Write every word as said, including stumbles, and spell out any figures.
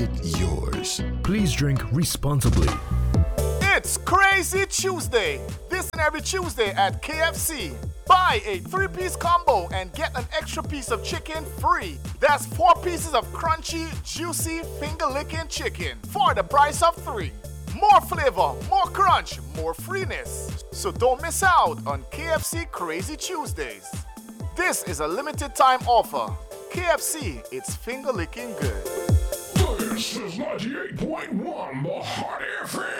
it yours. Please drink responsibly. It's Crazy Tuesday. This and every Tuesday at K F C. Buy a three-piece combo and get an extra piece of chicken free. That's four pieces of crunchy, juicy, finger-licking chicken for the price of three. More flavor, more crunch, more freeness. So don't miss out on K F C Crazy Tuesdays. This is a limited time offer. K F C, it's finger-licking good. This is ninety-eight point one, the Hot F M.